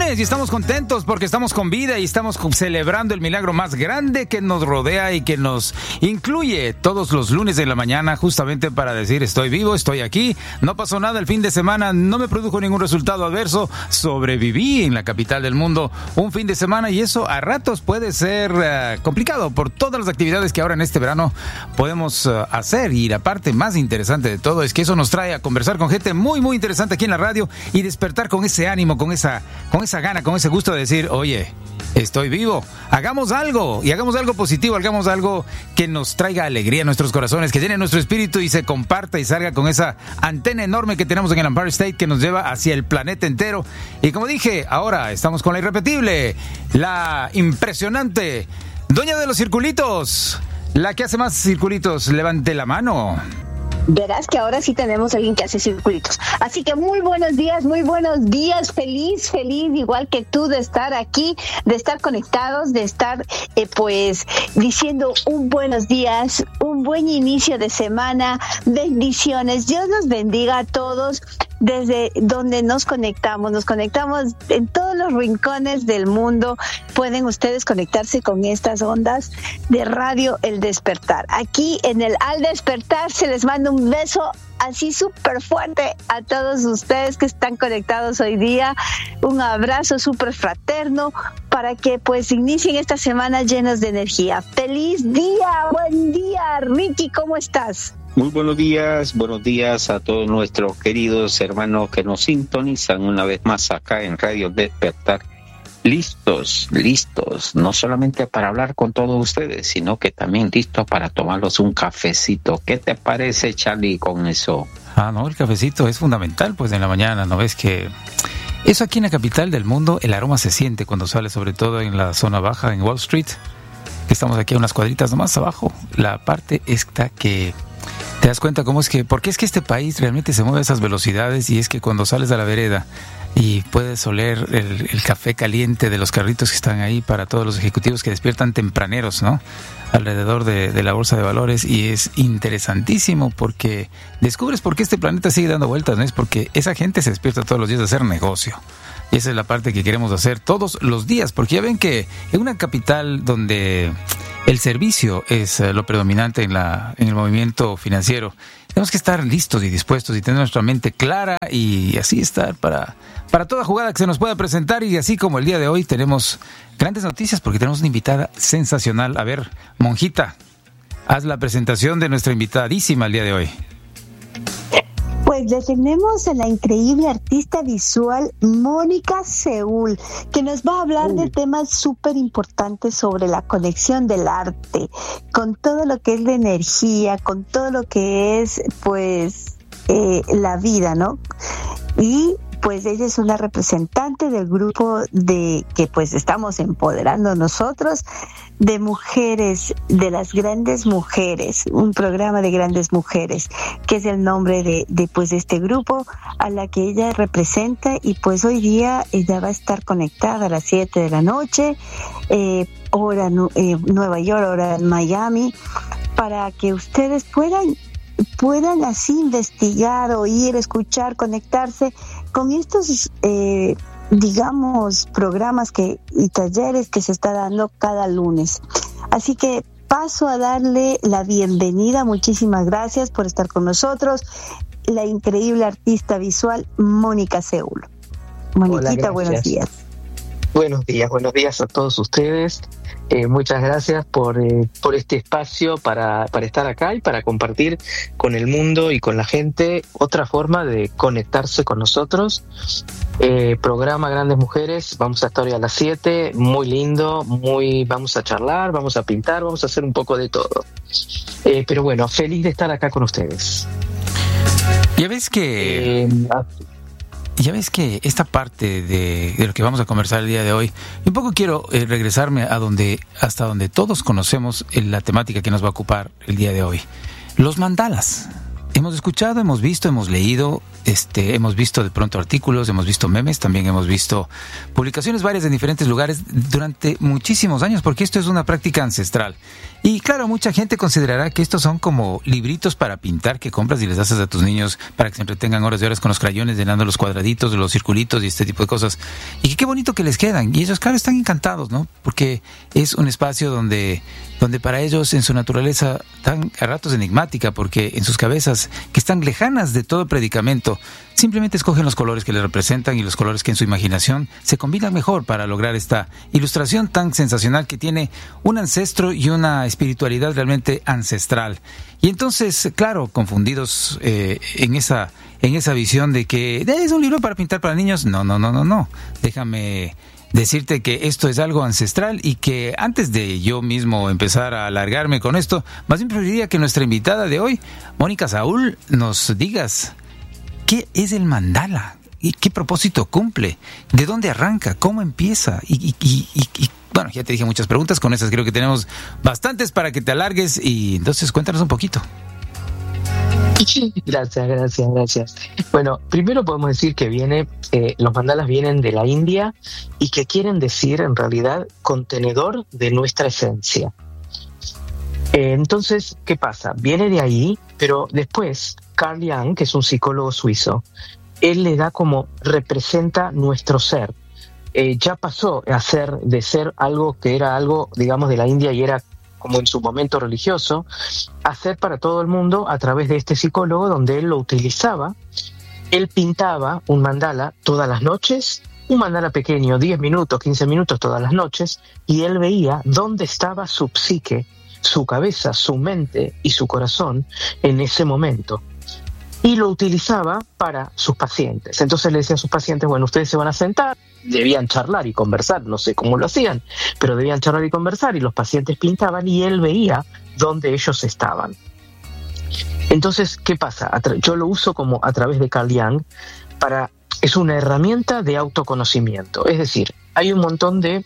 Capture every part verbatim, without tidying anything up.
lunes y estamos contentos porque estamos con vida y estamos celebrando el milagro más grande que nos rodea y que nos incluye todos los lunes de la mañana, justamente para decir estoy vivo, estoy aquí, no pasó nada el fin de semana, no me produjo ningún resultado adverso, sobreviví en la capital del mundo un fin de semana y eso a ratos puede ser uh, complicado por todas las actividades que ahora en este verano podemos uh, hacer, y la parte más interesante de todo es que eso nos trae a conversar con gente muy muy interesante aquí en la radio y despertar con ese ánimo, con esa con esa gana, con ese gusto de decir, oye, estoy vivo, hagamos algo, y hagamos algo positivo, hagamos algo que nos traiga alegría a nuestros corazones, que llene nuestro espíritu y se comparta y salga con esa antena enorme que tenemos en el Empire State que nos lleva hacia el planeta entero. Y como dije, ahora estamos con la irrepetible, la impresionante Doña de los Circulitos, la que hace más circulitos, levante la mano. Verás que ahora sí tenemos a alguien que hace circulitos. Así que muy buenos días, muy buenos días. Feliz, feliz, igual que tú, de estar aquí, de estar conectados, de estar, eh, pues, diciendo un buenos días, un buen inicio de semana. Bendiciones. Dios nos bendiga a todos desde donde nos conectamos. Nos conectamos en todos los rincones del mundo. Pueden ustedes conectarse con estas ondas de Radio El Despertar. Aquí en el Al Despertar se les manda un Un beso así súper fuerte a todos ustedes que están conectados hoy día. Un abrazo súper fraterno para que pues inicien esta semana llenos de energía. ¡Feliz día! ¡Buen día! Ricky, ¿cómo estás? Muy buenos días, buenos días a todos nuestros queridos hermanos que nos sintonizan una vez más acá en Radio Despertar. Listos, listos, no solamente para hablar con todos ustedes, sino que también listos para tomarlos un cafecito. ¿Qué te parece, Charlie, con eso? Ah, no, el cafecito es fundamental, pues, en la mañana, ¿no ves que eso aquí en la capital del mundo, el aroma se siente cuando sale, sobre todo en la zona baja, en Wall Street, que estamos aquí a unas cuadritas nomás abajo, la parte esta que te das cuenta cómo es que, porque es que este país realmente se mueve a esas velocidades, y es que cuando sales a la vereda y puedes oler el, el café caliente de los carritos que están ahí para todos los ejecutivos que despiertan tempraneros, ¿no? Alrededor de, de la bolsa de valores, y es interesantísimo porque descubres por qué este planeta sigue dando vueltas, ¿no? Es porque esa gente se despierta todos los días a hacer negocio. Y esa es la parte que queremos hacer todos los días, porque ya ven que en una capital donde el servicio es lo predominante en la en el movimiento financiero, tenemos que estar listos y dispuestos y tener nuestra mente clara y así estar para, para toda jugada que se nos pueda presentar. Y así como el día de hoy tenemos grandes noticias porque tenemos una invitada sensacional. A ver, Monjita, haz la presentación de nuestra invitadísima el día de hoy. Pues le tenemos a la increíble artista visual Mónica Seúl, que nos va a hablar de temas súper importantes sobre la conexión del arte, con todo lo que es la energía, con todo lo que es, pues, eh, la vida, ¿no? Y pues ella es una representante del grupo de que pues estamos empoderando nosotros, de mujeres, de las grandes mujeres, un programa de grandes mujeres, que es el nombre de, de pues este grupo a la que ella representa. Y pues hoy día ella va a estar conectada a las siete de la noche, eh, hora eh, Nueva York, hora Miami, para que ustedes puedan puedan así investigar, oír, escuchar, conectarse con estos, eh, digamos, programas que y talleres que se está dando cada lunes. Así que paso a darle la bienvenida. Muchísimas gracias por estar con nosotros, la increíble artista visual Mónica Seúl. Moniquita, buenos días. Buenos días, buenos días a todos ustedes. Eh, muchas gracias por, eh, por este espacio para, para estar acá y para compartir con el mundo y con la gente otra forma de conectarse con nosotros. Eh, programa Grandes Mujeres, vamos a estar hoy a las siete, muy lindo, muy vamos a charlar, vamos a pintar, vamos a hacer un poco de todo. Eh, pero bueno, feliz de estar acá con ustedes. Ya ves que... Eh, Ya ves que esta parte de, de lo que vamos a conversar el día de hoy, un poco quiero eh, regresarme a donde, hasta donde todos conocemos la temática que nos va a ocupar el día de hoy. Los mandalas. hemos escuchado, hemos visto, hemos leído, este, hemos visto de pronto artículos, hemos visto memes, también hemos visto publicaciones varias en diferentes lugares durante muchísimos años, porque esto es una práctica ancestral. Y claro, mucha gente considerará que estos son como libritos para pintar que compras y les haces a tus niños para que se entretengan horas y horas con los crayones, llenando los cuadraditos, los circulitos y este tipo de cosas. Y que qué bonito que les quedan. Y ellos, claro, están encantados, ¿no? Porque es un espacio donde, donde para ellos, en su naturaleza tan a ratos enigmática, porque en sus cabezas, que están lejanas de todo predicamento, simplemente escogen los colores que les representan y los colores que en su imaginación se combinan mejor para lograr esta ilustración tan sensacional que tiene un ancestro y una espiritualidad realmente ancestral. Y entonces, claro, confundidos eh, en esa en esa visión de que es un libro para pintar para niños. No, no, no, no, no. Déjame decirte que esto es algo ancestral y que antes de yo mismo empezar a alargarme con esto, más bien preferiría que nuestra invitada de hoy, Mónica Saúl, nos digas ¿qué es el mandala? ¿Y qué propósito cumple? ¿De dónde arranca? ¿Cómo empieza? Y, y, y, y bueno, ya te dije muchas preguntas, con esas creo que tenemos bastantes para que te alargues y entonces cuéntanos un poquito. Gracias, gracias, gracias. Bueno, primero podemos decir que viene, eh, los mandalas vienen de la India y que quieren decir en realidad contenedor de nuestra esencia. Eh, entonces, ¿qué pasa? Viene de ahí, pero después Carl Jung, que es un psicólogo suizo, él le da como representa nuestro ser. Eh, ya pasó a ser de ser algo que era algo, digamos, de la India y era como en su momento religioso, a ser para todo el mundo a través de este psicólogo donde él lo utilizaba. Él pintaba un mandala todas las noches, un mandala pequeño, diez minutos, quince minutos todas las noches, y él veía dónde estaba su psique, su cabeza, su mente y su corazón en ese momento. Y lo utilizaba para sus pacientes. Entonces le decía a sus pacientes, bueno, ustedes se van a sentar, debían charlar y conversar, no sé cómo lo hacían, pero debían charlar y conversar, y los pacientes pintaban y él veía dónde ellos estaban. Entonces, ¿qué pasa? Yo lo uso como a través de Carl Jung para, es una herramienta de autoconocimiento. Es decir, hay un montón de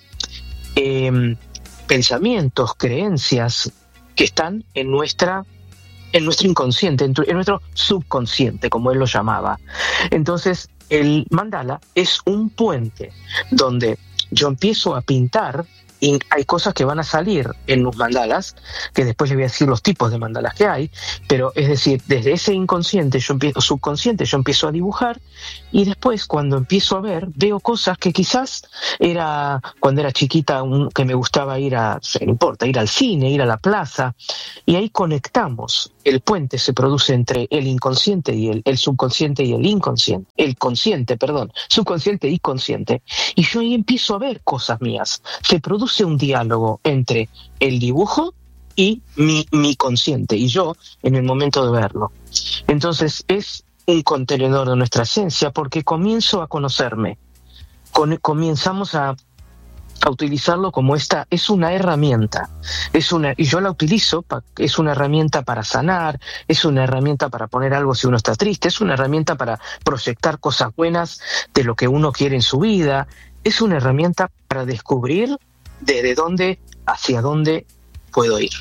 eh, pensamientos, creencias que están en nuestra en nuestro inconsciente, en, tu, en nuestro subconsciente, como él lo llamaba. Entonces, el mandala es un puente donde yo empiezo a pintar y hay cosas que van a salir en los mandalas, que después les voy a decir los tipos de mandalas que hay, pero es decir, desde ese inconsciente, yo empiezo, subconsciente, yo empiezo a dibujar, y después cuando empiezo a ver, veo cosas que quizás era, cuando era chiquita, un, que me gustaba ir a, no importa, ir al cine, ir a la plaza, y ahí conectamos. El puente se produce entre el inconsciente y el, el subconsciente y el inconsciente, el consciente, perdón, subconsciente y consciente, y yo ahí empiezo a ver cosas mías. Se produce un diálogo entre el dibujo y mi, mi consciente, y yo en el momento de verlo. Entonces es un contenedor de nuestra esencia porque comienzo a conocerme, Con, comenzamos a a utilizarlo como esta, es una herramienta, es una, y yo la utilizo, pa, es una herramienta para sanar, es una herramienta para poner algo si uno está triste, es una herramienta para proyectar cosas buenas de lo que uno quiere en su vida, es una herramienta para descubrir desde dónde, hacia dónde puedo ir.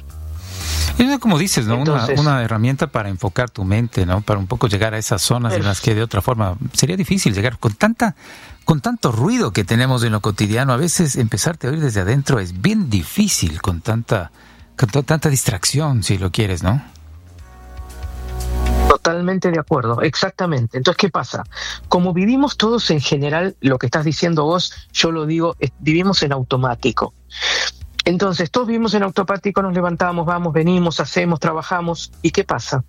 Es como dices, ¿no? Entonces, una, una herramienta para enfocar tu mente, ¿no? Para un poco llegar a esas zonas en las que de otra forma sería difícil llegar con tanta, con tanto ruido que tenemos en lo cotidiano. A veces empezarte a oír desde adentro es bien difícil con tanta, con t- tanta distracción, si lo quieres, ¿no? Totalmente de acuerdo, exactamente. Entonces, ¿qué pasa? Como vivimos todos en general, lo que estás diciendo vos, yo lo digo, es, vivimos en automático. Entonces, todos vivimos en automático, nos levantamos, vamos, venimos, hacemos, trabajamos. ¿Y qué pasa?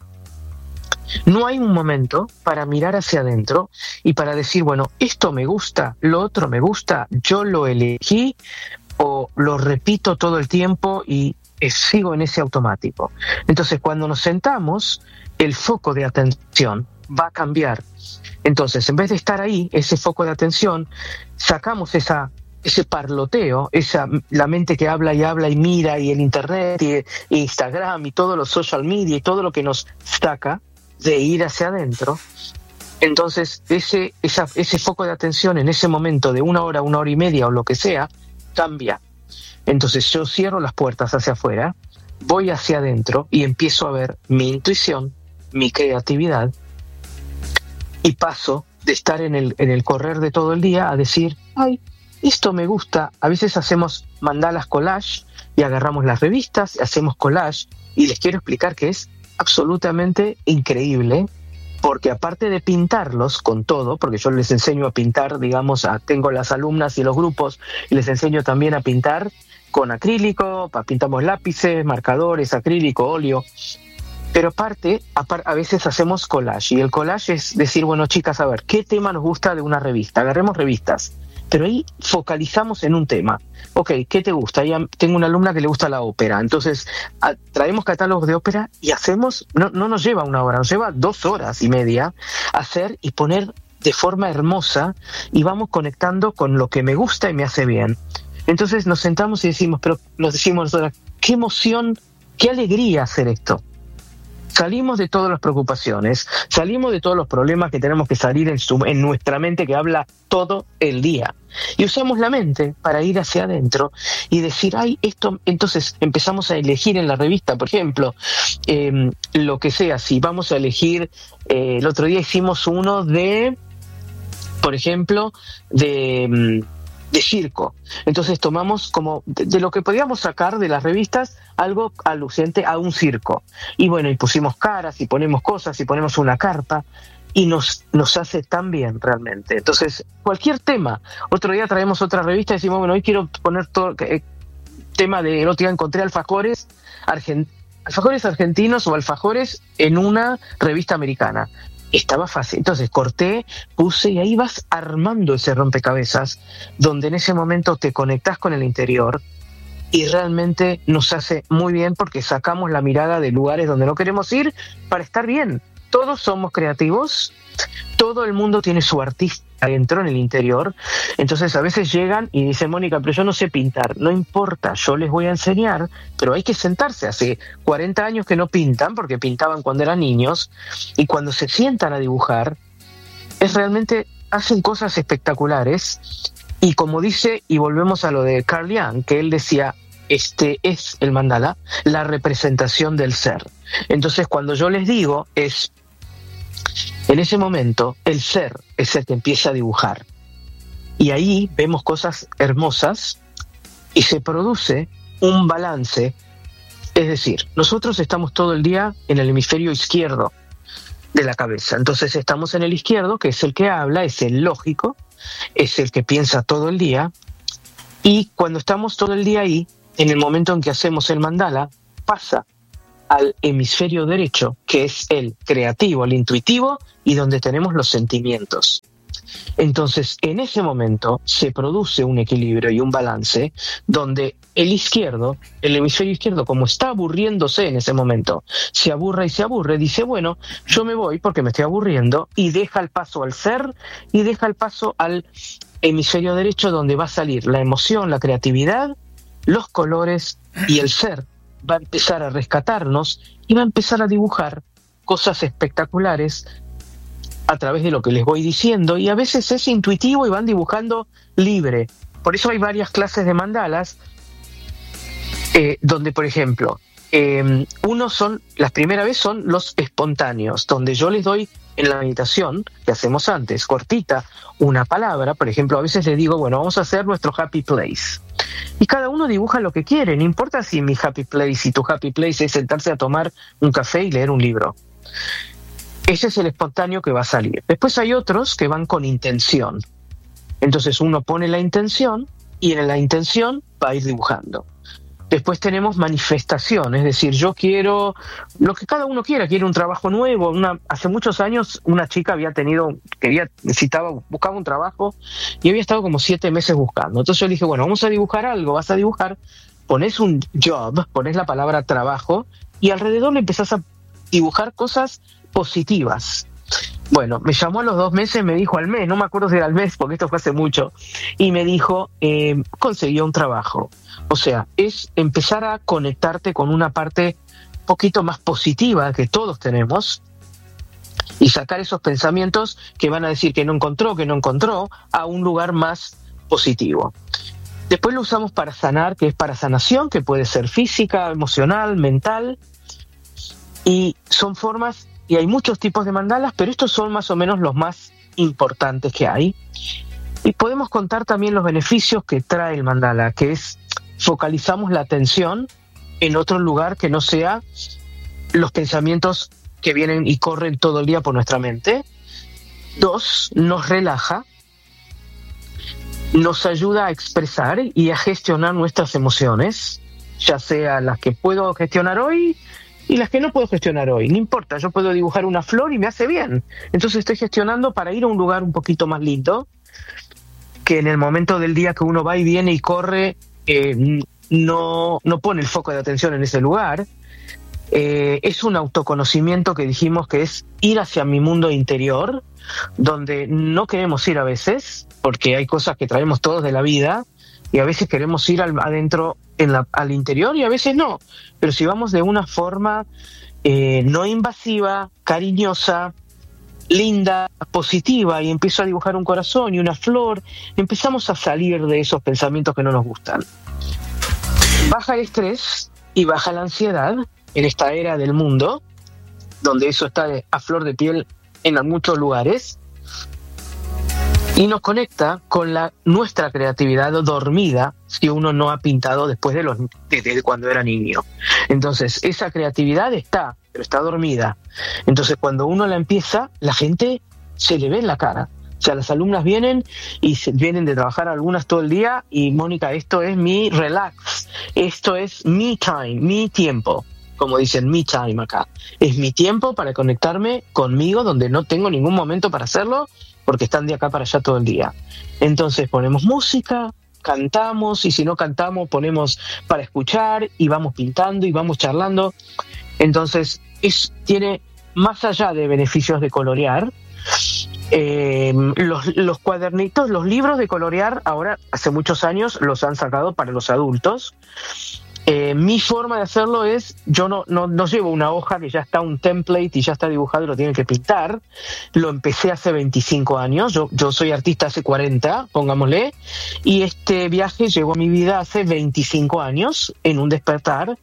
No hay un momento para mirar hacia adentro y para decir, bueno, esto me gusta, lo otro me gusta, yo lo elegí o lo repito todo el tiempo y sigo en ese automático. Entonces, cuando nos sentamos, el foco de atención va a cambiar. Entonces, en vez de estar ahí, ese foco de atención, sacamos esa ese parloteo, esa la mente que habla y habla y mira, y el internet y, y Instagram y todos los social media y todo lo que nos saca de ir hacia adentro. Entonces ese, esa, ese foco de atención en ese momento de una hora, una hora y media o lo que sea, cambia. Entonces yo cierro las puertas hacia afuera, voy hacia adentro y empiezo a ver mi intuición, mi creatividad y paso de estar en el, en el correr de todo el día a decir, ay, esto me gusta. A veces hacemos mandalas collage y agarramos las revistas, hacemos collage, y les quiero explicar que es absolutamente increíble, porque aparte de pintarlos con todo, porque yo les enseño a pintar, digamos, a, tengo las alumnas y los grupos, y les enseño también a pintar con acrílico, pintamos lápices, marcadores, acrílico, óleo. Pero aparte, a veces hacemos collage, y el collage es decir, bueno, chicas, a ver, ¿qué tema nos gusta de una revista? Agarremos revistas, pero ahí focalizamos en un tema. Ok, ¿qué te gusta? Ya tengo una alumna que le gusta la ópera, entonces a, traemos catálogos de ópera y hacemos, no, no nos lleva una hora, nos lleva dos horas y media hacer y poner de forma hermosa, y vamos conectando con lo que me gusta y me hace bien. Entonces nos sentamos y decimos, pero nos decimos nosotras, qué emoción, qué alegría hacer esto. Salimos de todas las preocupaciones, salimos de todos los problemas que tenemos que salir en, su, en nuestra mente, que habla todo el día. Y usamos la mente para ir hacia adentro y decir, ay, esto... Entonces empezamos a elegir en la revista, por ejemplo, eh, lo que sea. Si vamos a elegir, eh, el otro día hicimos uno de, por ejemplo, de... de circo. Entonces tomamos como de, de lo que podíamos sacar de las revistas algo aluciente a un circo. Y bueno, y pusimos caras y ponemos cosas y ponemos una carpa y nos, nos hace tan bien realmente. Entonces, cualquier tema. Otro día traemos otra revista y decimos, bueno, hoy quiero poner todo eh, tema de, el otro día encontré alfajores, argent, alfajores argentinos o alfajores en una revista americana. Estaba fácil. Entonces corté, puse y ahí vas armando ese rompecabezas donde en ese momento te conectás con el interior y realmente nos hace muy bien porque sacamos la mirada de lugares donde no queremos ir para estar bien. Todos somos creativos, todo el mundo tiene su artista adentro en el interior. Entonces a veces llegan y dicen, Mónica, pero yo no sé pintar. No importa, yo les voy a enseñar, pero hay que sentarse. Hace cuarenta años que no pintan porque pintaban cuando eran niños, y cuando se sientan a dibujar es realmente, hacen cosas espectaculares. Y como dice, y volvemos a lo de Carl Jung, que él decía, este es el mandala, la representación del ser. Entonces cuando yo les digo es, en ese momento, el ser es el que empieza a dibujar. Y ahí vemos cosas hermosas y se produce un balance. Es decir, nosotros estamos todo el día en el hemisferio izquierdo de la cabeza. Entonces estamos en el izquierdo, que es el que habla, es el lógico, es el que piensa todo el día. Y cuando estamos todo el día ahí, en el momento en que hacemos el mandala, pasa al hemisferio derecho, que es el creativo, el intuitivo, y donde tenemos los sentimientos. Entonces, en ese momento se produce un equilibrio y un balance donde el izquierdo, el hemisferio izquierdo, como está aburriéndose en ese momento, se aburre y se aburre, dice, bueno, yo me voy porque me estoy aburriendo, y deja el paso al ser y deja el paso al hemisferio derecho, donde va a salir la emoción, la creatividad, los colores, y el ser va a empezar a rescatarnos y va a empezar a dibujar cosas espectaculares a través de lo que les voy diciendo, y a veces es intuitivo y van dibujando libre. Por eso hay varias clases de mandalas eh, donde, por ejemplo, eh, uno son, las primera vez son los espontáneos, donde yo les doy en la meditación que hacemos antes, cortita, una palabra. Por ejemplo, a veces les digo, bueno, vamos a hacer nuestro happy place. Y cada uno dibuja lo que quiere, no importa si mi happy place y tu happy place es sentarse a tomar un café y leer un libro. Ese es el espontáneo que va a salir. Después hay otros que van con intención. Entonces uno pone la intención y en la intención va a ir dibujando. Después tenemos manifestación, es decir, yo quiero lo que cada uno quiera, quiere un trabajo nuevo. Una, hace muchos años una chica había tenido, quería, necesitaba, buscaba un trabajo y había estado como siete meses buscando. Entonces yo le dije, bueno, vamos a dibujar algo, vas a dibujar, pones un job, pones la palabra trabajo y alrededor le empezás a dibujar cosas positivas. Bueno, me llamó a los dos meses, me dijo al mes, no me acuerdo si era al mes porque esto fue hace mucho, y me dijo, eh, consiguió un trabajo. O sea, es empezar a conectarte con una parte un poquito más positiva que todos tenemos y sacar esos pensamientos que van a decir que no encontró, que no encontró, a un lugar más positivo. Después lo usamos para sanar, que es para sanación, que puede ser física, emocional, mental, y son formas y hay muchos tipos de mandalas, pero estos son más o menos los más importantes que hay. Y podemos contar también los beneficios que trae el mandala, que es focalizamos la atención en otro lugar que no sea los pensamientos que vienen y corren todo el día por nuestra mente. Dos, nos relaja, nos ayuda a expresar y a gestionar nuestras emociones, ya sea las que puedo gestionar hoy y las que no puedo gestionar hoy. No importa, yo puedo dibujar una flor y me hace bien. Entonces estoy gestionando para ir a un lugar un poquito más lindo, que en el momento del día que uno va y viene y corre, eh, no, no pone el foco de atención en ese lugar. Eh, es un autoconocimiento que dijimos que es ir hacia mi mundo interior, donde no queremos ir a veces, porque hay cosas que traemos todos de la vida, y a veces queremos ir al, adentro, en la, al interior, y a veces no. Pero si vamos de una forma eh, no invasiva, cariñosa, linda, positiva, y empiezo a dibujar un corazón y una flor, empezamos a salir de esos pensamientos que no nos gustan. Baja el estrés y baja la ansiedad en esta era del mundo, donde eso está a flor de piel en muchos lugares, y nos conecta con la nuestra creatividad dormida si uno no ha pintado después de los desde cuando era niño. Entonces esa creatividad está, pero está dormida. Entonces cuando uno la empieza, la gente se le ve en la cara. O sea, las alumnas vienen y se, vienen de trabajar algunas todo el día, y Mónica, esto es mi relax, esto es mi time, mi tiempo, como dicen, me time acá. Es mi tiempo para conectarme conmigo, donde no tengo ningún momento para hacerlo, porque están de acá para allá todo el día. Entonces ponemos música, cantamos, y si no cantamos ponemos para escuchar, y vamos pintando y vamos charlando. Entonces es, tiene, más allá de beneficios de colorear, eh, los, los cuadernitos, los libros de colorear, ahora hace muchos años los han sacado para los adultos. Eh, mi forma de hacerlo es, yo no, no, no llevo una hoja que ya está un template y ya está dibujado y lo tienen que pintar. Lo empecé hace veinticinco años, yo, yo soy artista hace cuarenta, pongámosle, y este viaje llegó a mi vida hace veinticinco años, en un despertar,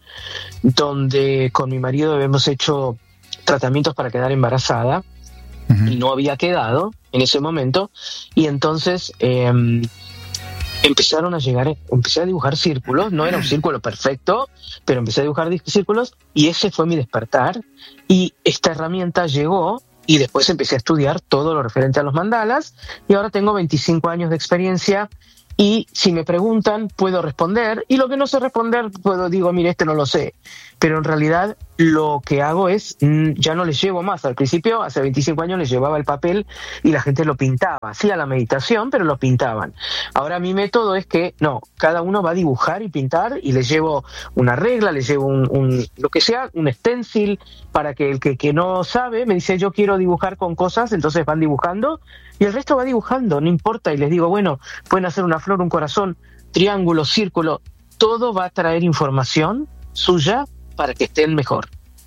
donde con mi marido hemos hecho tratamientos para quedar embarazada, uh-huh. y no había quedado en ese momento, y entonces... Eh, empezaron a llegar, empecé a dibujar círculos, no era un círculo perfecto, pero empecé a dibujar círculos, y ese fue mi despertar, y esta herramienta llegó, y después empecé a estudiar todo lo referente a los mandalas, y ahora tengo veinticinco años de experiencia, y si me preguntan, puedo responder, y lo que no sé responder, puedo digo, mire, este no lo sé, pero en realidad lo que hago es, ya no les llevo más. Al principio, hace veinticinco años, les llevaba el papel y la gente lo pintaba, hacía la meditación, pero lo pintaban. Ahora mi método es que, no, cada uno va a dibujar y pintar, y les llevo una regla, les llevo un, un lo que sea, un stencil, para que el que, que no sabe, me dice, yo quiero dibujar con cosas, entonces van dibujando, y el resto va dibujando, no importa, y les digo, bueno, pueden hacer una flor, un corazón, triángulo, círculo, todo va a traer información suya para que estén mejor.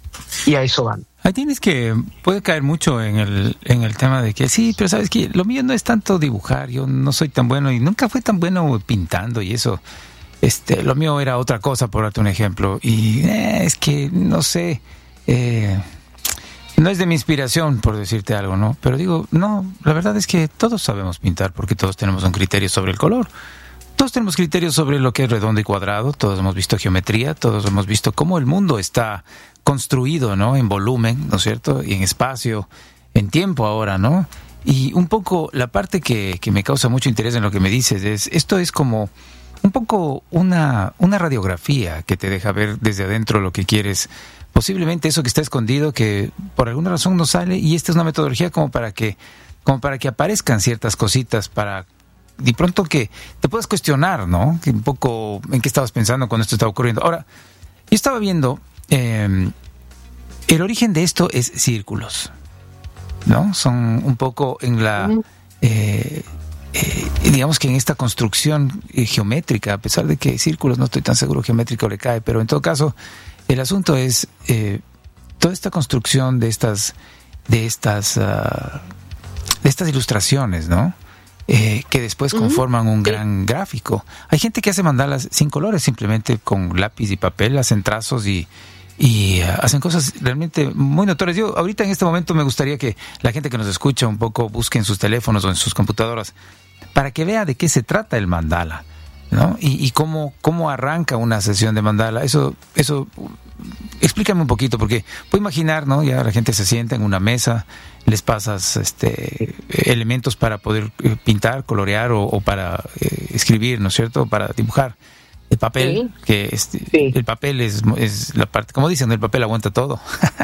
Y a eso van. Ahí tienes que, puede caer mucho en el en el tema de que sí, pero sabes que lo mío no es tanto dibujar, yo no soy tan bueno y nunca fui tan bueno pintando y eso. Este, lo mío era otra cosa, por darte un ejemplo. Y eh, es que, no sé, eh, no es de mi inspiración, por decirte algo, ¿no? Pero digo, no, la verdad es que todos sabemos pintar porque todos tenemos un criterio sobre el color. Todos tenemos criterios sobre lo que es redondo y cuadrado, todos hemos visto geometría, todos hemos visto cómo el mundo está construido, ¿no? En volumen, ¿no es cierto? Y en espacio, en tiempo ahora, ¿no? Y un poco la parte que, que me causa mucho interés en lo que me dices es, esto es como un poco una, una radiografía que te deja ver desde adentro lo que quieres. Posiblemente eso que está escondido, que por alguna razón no sale, y esta es una metodología como para que, como para que aparezcan ciertas cositas, para de pronto que te puedas cuestionar, ¿no? Que un poco en qué estabas pensando cuando esto estaba ocurriendo. Ahora, yo estaba viendo, eh, el origen de esto es círculos, ¿no? Son un poco en la, eh, eh, digamos que en esta construcción eh, geométrica, a pesar de que círculos no estoy tan seguro geométrico le cae, pero en todo caso, el asunto es eh, toda esta construcción de estas, de estas, uh, de estas ilustraciones, ¿no? Eh, que después conforman un gran gráfico. Hay gente que hace mandalas sin colores, simplemente con lápiz y papel, hacen trazos y, y uh, hacen cosas realmente muy notorias. Yo ahorita en este momento me gustaría que la gente que nos escucha un poco busque en sus teléfonos o en sus computadoras para que vea de qué se trata el mandala, ¿no? Y, y cómo, cómo arranca una sesión de mandala. Eso, eso, explícame un poquito, porque puedo imaginar, ¿no? Ya la gente se sienta en una mesa, les pasas este elementos para poder pintar, colorear o, o para eh, escribir, ¿no es cierto? Para dibujar. El papel, sí. que este, sí. el papel es, es la parte, como dicen, el papel aguanta todo.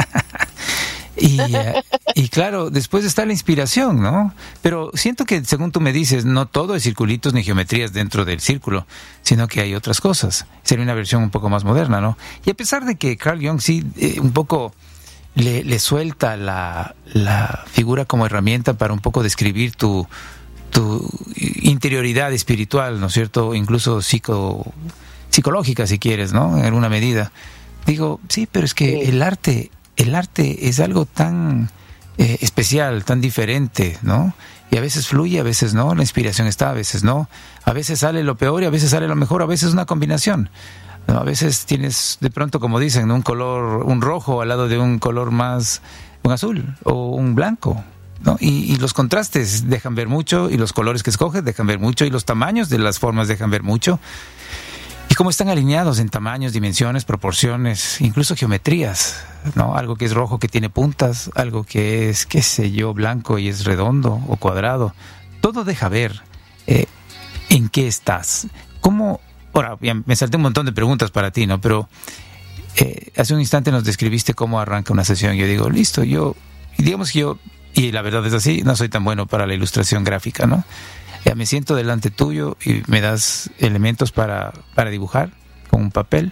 y, uh, y claro, después está la inspiración, ¿no? Pero siento que, según tú me dices, no todo es circulitos ni geometrías dentro del círculo, sino que hay otras cosas. Sería una versión un poco más moderna, ¿no? Y a pesar de que Carl Jung sí eh, un poco le, le suelta la, la figura como herramienta para un poco describir tu tu interioridad espiritual, ¿no es cierto? Incluso psico, psicológica, si quieres, ¿no? En alguna medida. Digo, sí, pero es que sí. el arte, el arte es algo tan eh, especial, tan diferente, ¿no? Y a veces fluye, a veces no, la inspiración está, a veces no. A veces sale lo peor y a veces sale lo mejor, a veces una combinación. ¿No? A veces tienes, de pronto, como dicen, ¿no? un color, un rojo al lado de un color más, un azul o un blanco, ¿no? Y, y los contrastes dejan ver mucho, y los colores que escoges dejan ver mucho, y los tamaños de las formas dejan ver mucho, y cómo están alineados en tamaños, dimensiones, proporciones, incluso geometrías, ¿no? Algo que es rojo que tiene puntas, algo que es, qué sé yo, blanco y es redondo o cuadrado, todo deja ver eh, en qué estás. ¿Cómo? Ahora, ya me salté un montón de preguntas para ti, ¿no? Pero eh, hace un instante nos describiste cómo arranca una sesión. Yo digo, listo, yo, digamos que yo, y la verdad es así, no soy tan bueno para la ilustración gráfica, ¿no? Ya me siento delante tuyo y me das elementos para, para dibujar con un papel.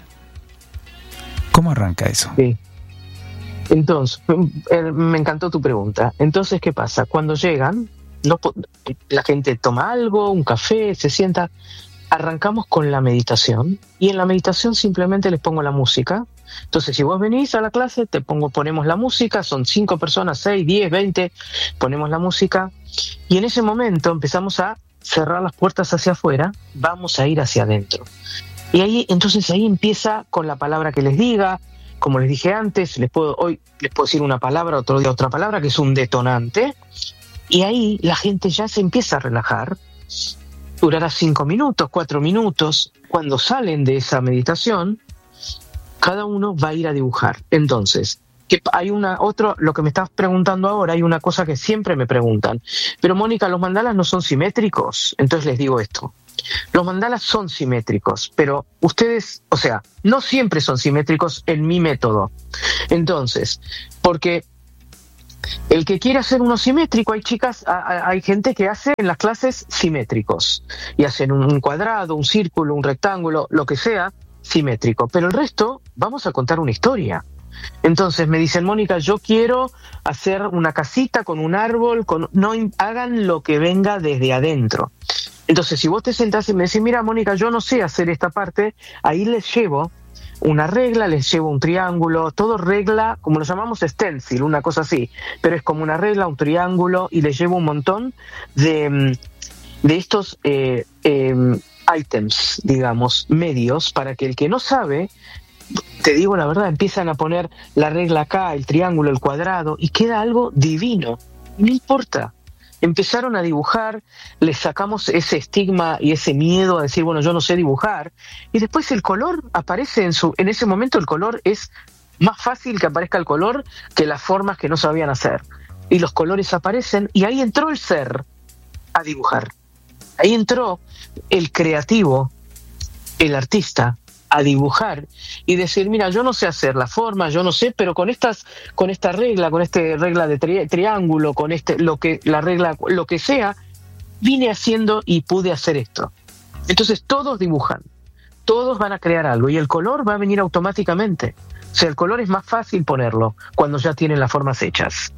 ¿Cómo arranca eso? Sí. Entonces, me encantó tu pregunta. Entonces, ¿qué pasa? Cuando llegan, no, la gente toma algo, un café, se sienta. Arrancamos con la meditación, y en la meditación simplemente les pongo la música. Entonces, si vos venís a la clase, te pongo, ponemos la música, son cinco personas, seis, diez, veinte, ponemos la música, y en ese momento empezamos a cerrar las puertas hacia afuera, vamos a ir hacia adentro. Y ahí, entonces ahí empieza con la palabra que les diga, como les dije antes, les puedo, hoy les puedo decir una palabra, otro día otra palabra, que es un detonante, y ahí la gente ya se empieza a relajar. Durará cinco minutos, cuatro minutos. Cuando salen de esa meditación, cada uno va a ir a dibujar. Entonces, que hay una otro, lo que me estás preguntando ahora, hay una cosa que siempre me preguntan. Pero Mónica, ¿los mandalas no son simétricos? Entonces les digo esto. Los mandalas son simétricos, pero ustedes, o sea, no siempre son simétricos en mi método. Entonces, porque el que quiere hacer uno simétrico, hay chicas, hay gente que hace en las clases simétricos y hacen un cuadrado, un círculo, un rectángulo, lo que sea, simétrico. Pero el resto, vamos a contar una historia. Entonces me dicen, Mónica, yo quiero hacer una casita con un árbol, con no hagan lo que venga desde adentro. Entonces, si vos te sentás y me decís, mira, Mónica, yo no sé hacer esta parte, ahí les llevo una regla, les llevo un triángulo, todo regla, como lo llamamos stencil, una cosa así, pero es como una regla, un triángulo, y les llevo un montón de, de estos eh, eh, items, digamos, medios, para que el que no sabe, te digo la verdad, empiezan a poner la regla acá, el triángulo, el cuadrado, y queda algo divino, no importa. Empezaron a dibujar, les sacamos ese estigma y ese miedo a decir, bueno, yo no sé dibujar, y después el color aparece en su, en ese momento el color es más fácil que aparezca el color que las formas que no sabían hacer, y los colores aparecen, y ahí entró el ser a dibujar, ahí entró el creativo, el artista, a dibujar y decir, mira, yo no sé hacer la forma, yo no sé, pero con estas, con esta regla, con este regla de tri- triángulo, con este, lo que, la regla, lo que sea, vine haciendo y pude hacer esto. Entonces todos dibujan, todos van a crear algo, y el color va a venir automáticamente. O sea, el color es más fácil ponerlo cuando ya tienen las formas hechas.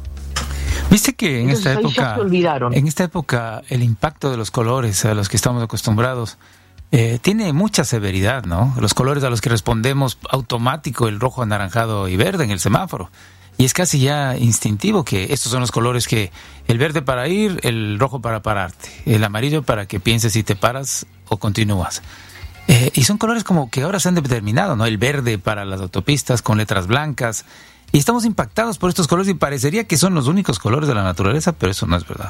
Viste que en Entonces, esta época, se olvidaron. en esta época, el impacto de los colores a los que estamos acostumbrados Eh, tiene mucha severidad, ¿no? Los colores a los que respondemos automático, el rojo, anaranjado y verde en el semáforo. Y es casi ya instintivo que estos son los colores que, el verde para ir, el rojo para pararte, el amarillo para que pienses si te paras o continúas. Eh, y son colores como que ahora se han determinado, ¿no? El verde para las autopistas con letras blancas. Y estamos impactados por estos colores y parecería que son los únicos colores de la naturaleza, pero eso no es verdad.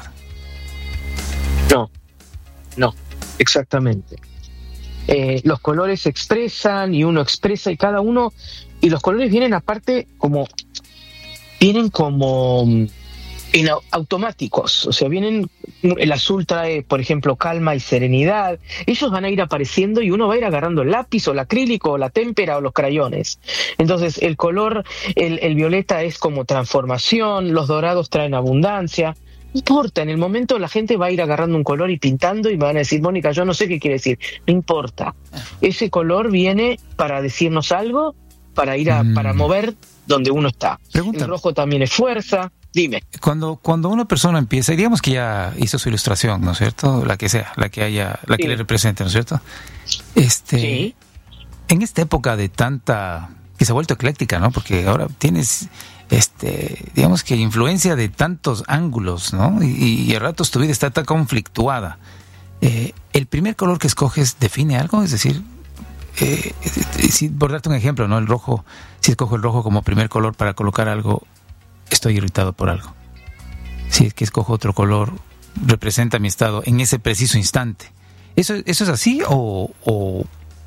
No, no, exactamente. Eh, los colores se expresan y uno expresa y cada uno... Y los colores vienen aparte como... Vienen como... en automáticos, o sea, vienen, el azul trae, por ejemplo, calma y serenidad, ellos van a ir apareciendo y uno va a ir agarrando el lápiz o el acrílico o la témpera o los crayones. Entonces el color, el, el violeta es como transformación, los dorados traen abundancia. No importa, en el momento la gente va a ir agarrando un color y pintando y me van a decir, Mónica, yo no sé qué quiere decir, no importa. Ese color viene para decirnos algo, para ir a, mm. para mover donde uno está. Pregunta. El rojo también es fuerza. Dime. Cuando, cuando una persona empieza, y digamos que ya hizo su ilustración, ¿no es cierto? La que sea, la que haya, la que sí. le represente, ¿no es cierto? Este, sí. En esta época de tanta, que se ha vuelto ecléctica, ¿no? Porque ahora tienes, este, digamos que influencia de tantos ángulos, ¿no? Y, y a ratos tu vida está tan conflictuada. Eh, ¿El primer color que escoges define algo? Es decir, eh, si, por darte un ejemplo, ¿no? El rojo, si escojo el rojo como primer color para colocar algo, estoy irritado por algo. Si es que escojo otro color, representa mi estado en ese preciso instante. ¿Eso, eso es así o...? o,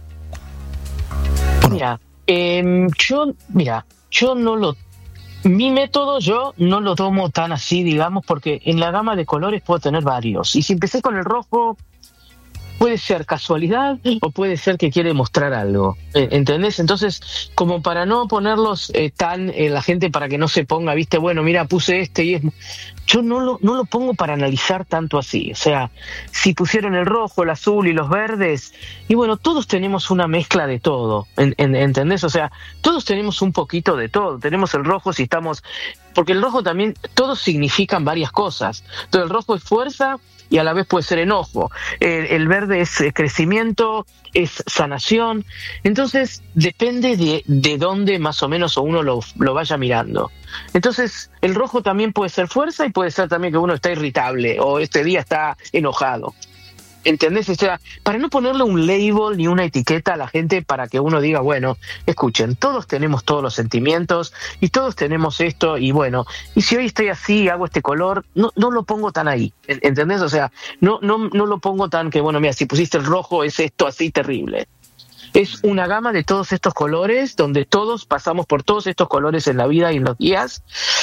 o no? Mira, eh, yo, mira, yo no lo... Mi método yo no lo tomo tan así, digamos, porque en la gama de colores puedo tener varios. Y si empecé con el rojo, puede ser casualidad o puede ser que quiere mostrar algo, ¿entendés? Entonces, como para no ponerlos eh, tan en eh, la gente, para que no se ponga, viste, bueno, mira, puse este y es... Yo no lo, no lo pongo para analizar tanto así. O sea, si pusieron el rojo, el azul y los verdes, y bueno, todos tenemos una mezcla de todo, en, en, ¿entendés? O sea, todos tenemos un poquito de todo. Tenemos el rojo si estamos... Porque el rojo también, todos significan varias cosas. Entonces, el rojo es fuerza y a la vez puede ser enojo. El, el verde es crecimiento, es sanación. Entonces, depende de, de dónde más o menos uno lo, lo vaya mirando. Entonces, el rojo también puede ser fuerza y puede ser también que uno está irritable o este día está enojado. ¿Entendés? O sea, para no ponerle un label ni una etiqueta a la gente para que uno diga, bueno, escuchen, todos tenemos todos los sentimientos y todos tenemos esto y bueno, y si hoy estoy así, hago este color, no, no lo pongo tan ahí, ¿entendés? O sea, no, no, no lo pongo tan que, bueno, mira, si pusiste el rojo es esto así terrible. Es una gama de todos estos colores donde todos pasamos por todos estos colores en la vida y en los días.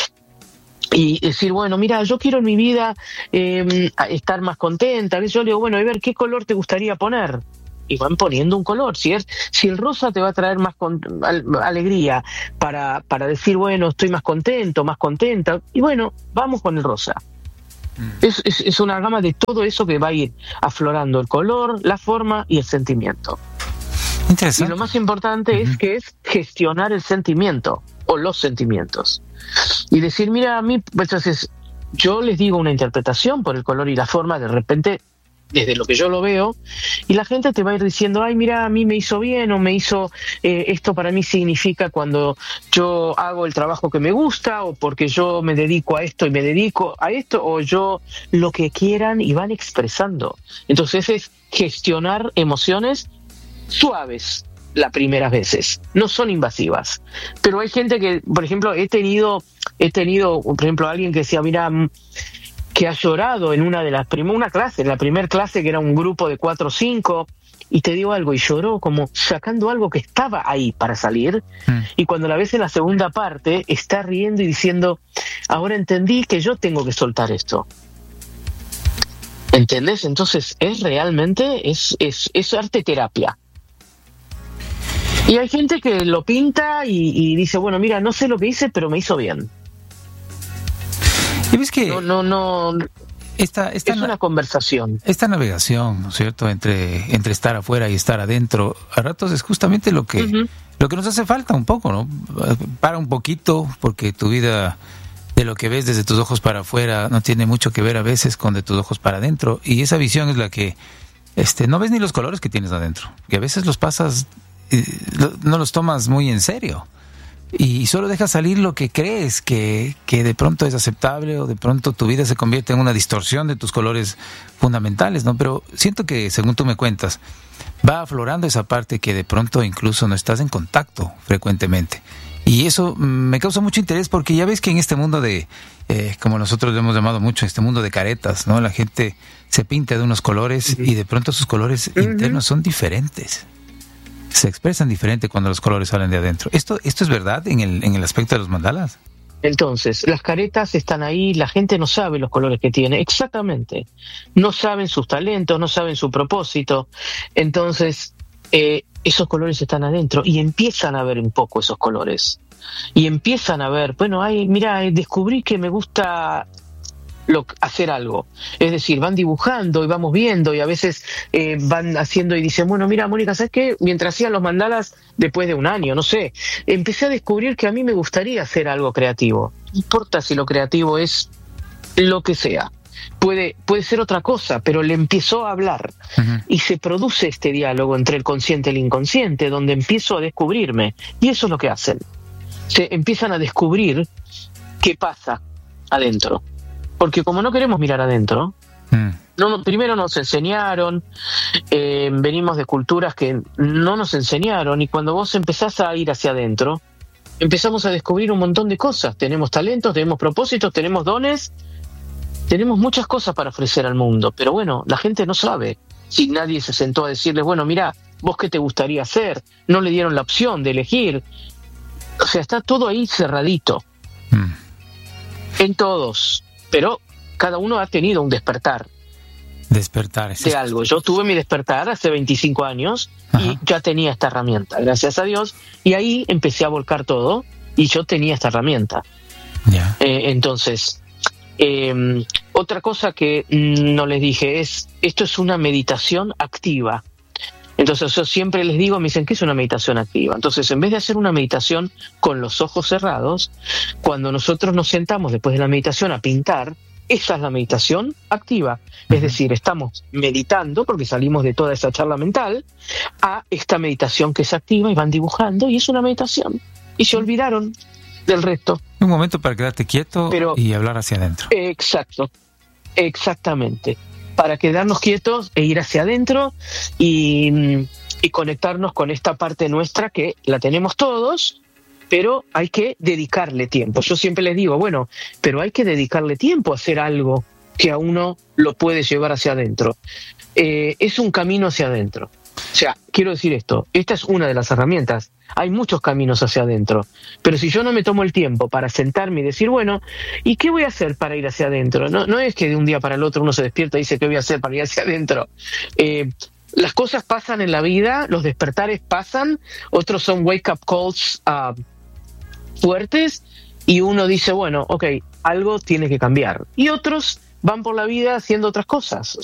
Y decir, bueno, mira, yo quiero en mi vida eh, estar más contenta. Yo le digo, bueno, a ver, ¿qué color te gustaría poner? Y van poniendo un color. Si es, si el rosa te va a traer más con, al, alegría para, para decir, bueno, estoy más contento, más contenta. Y bueno, vamos con el rosa. Mm. Es, es, es una gama de todo eso que va a ir aflorando el color, la forma y el sentimiento. Interesante. Y lo más importante uh-huh. es que es gestionar el sentimiento o los sentimientos. Y decir, mira, a mí, entonces, yo les digo una interpretación por el color y la forma, de repente, desde lo que yo lo veo, y la gente te va a ir diciendo, ay, mira, a mí me hizo bien, o me hizo, eh, esto para mí significa cuando yo hago el trabajo que me gusta, o porque yo me dedico a esto y me dedico a esto, o yo lo que quieran, y van expresando. Entonces es gestionar emociones suaves las primeras veces, no son invasivas, pero hay gente que, por ejemplo, he tenido he tenido, por ejemplo, alguien que decía, mira, que ha llorado en una de las primeras, una clase, en la primera clase que era un grupo de cuatro o cinco, y te digo algo, y lloró como sacando algo que estaba ahí para salir, mm. y cuando la ves en la segunda parte, está riendo y diciendo, ahora entendí que yo tengo que soltar esto. ¿Entendés? Entonces, es realmente, es, es, es arte terapia. Y hay gente que lo pinta y, y dice, bueno, mira, no sé lo que hice, pero me hizo bien. Y ves que no, no, no. Esta, esta es una conversación. Esta navegación, ¿no es cierto?, entre, entre estar afuera y estar adentro, a ratos es justamente lo que, uh-huh. lo que nos hace falta un poco, ¿no? Para un poquito, porque tu vida, de lo que ves desde tus ojos para afuera, no tiene mucho que ver a veces con de tus ojos para adentro. Y esa visión es la que este, no ves ni los colores que tienes adentro, que a veces los pasas, no los tomas muy en serio, y solo dejas salir lo que crees que, que de pronto es aceptable, o de pronto tu vida se convierte en una distorsión de tus colores fundamentales, ¿no? Pero siento que, según tú me cuentas, va aflorando esa parte que de pronto incluso no estás en contacto frecuentemente. Y eso me causa mucho interés, porque ya ves que en este mundo de, eh, como nosotros lo hemos llamado mucho, este mundo de caretas, ¿no? La gente se pinta de unos colores, uh-huh, y de pronto sus colores, uh-huh, internos son diferentes. Se expresan diferente cuando los colores salen de adentro. ¿Esto esto es verdad en el en el aspecto de los mandalas? Entonces, las caretas están ahí, la gente no sabe los colores que tiene, exactamente. No saben sus talentos, no saben su propósito. Entonces, eh, esos colores están adentro y empiezan a ver un poco esos colores. Y empiezan a ver, bueno, ay, mira, descubrí que me gusta Lo, hacer algo, es decir, van dibujando y vamos viendo, y a veces eh, van haciendo y dicen, bueno, mira, Mónica, ¿sabes qué? Mientras hacían los mandalas, después de un año, no sé, empecé a descubrir que a mí me gustaría hacer algo creativo. No importa si lo creativo es lo que sea, puede, puede ser otra cosa, pero le empezó a hablar, uh-huh, y se produce este diálogo entre el consciente y el inconsciente, donde empiezo a descubrirme, y eso es lo que hacen, se empiezan a descubrir qué pasa adentro. Porque como no queremos mirar adentro, mm. no, primero nos enseñaron, eh, venimos de culturas que no nos enseñaron, y cuando vos empezás a ir hacia adentro, empezamos a descubrir un montón de cosas. Tenemos talentos, tenemos propósitos, tenemos dones, tenemos muchas cosas para ofrecer al mundo, pero bueno, la gente no sabe. Si nadie se sentó a decirles, bueno, mira, vos qué te gustaría hacer, no le dieron la opción de elegir. O sea, está todo ahí cerradito. Mm. En todos. Pero cada uno ha tenido un despertar. Despertar. Es de algo. Yo tuve mi despertar hace veinticinco años, ajá, y ya tenía esta herramienta, gracias a Dios, y ahí empecé a volcar todo, y yo tenía esta herramienta. Yeah. Eh, entonces, eh, otra cosa que no les dije es, esto es una meditación activa. Entonces yo siempre les digo, me dicen, ¿qué es una meditación activa? Entonces, en vez de hacer una meditación con los ojos cerrados, cuando nosotros nos sentamos después de la meditación a pintar, esa es la meditación activa. Es decir, estamos meditando, porque salimos de toda esa charla mental, a esta meditación que es activa, y van dibujando, y es una meditación. Y se olvidaron del resto. Un momento para quedarte quieto, pero, y hablar hacia adentro. Exacto, exactamente. Para quedarnos quietos e ir hacia adentro y, y conectarnos con esta parte nuestra que la tenemos todos, pero hay que dedicarle tiempo. Yo siempre les digo, bueno, pero hay que dedicarle tiempo a hacer algo que a uno lo puede llevar hacia adentro. Eh, es un camino hacia adentro. O sea, quiero decir esto, esta es una de las herramientas. Hay muchos caminos hacia adentro, pero si yo no me tomo el tiempo para sentarme y decir, bueno, ¿y qué voy a hacer para ir hacia adentro? No, no es que de un día para el otro uno se despierta y dice, ¿qué voy a hacer para ir hacia adentro? Eh, las cosas pasan en la vida, los despertares pasan, otros son wake-up calls uh, fuertes, y uno dice, bueno, ok, algo tiene que cambiar. Y otros van por la vida haciendo otras cosas.